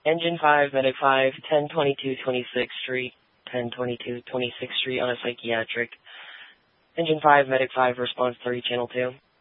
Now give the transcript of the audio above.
Engine 5, Medic 5, 1022 26th Street, 1022 26th Street on a psychiatric. Engine 5, Medic 5, response 3, Channel 2.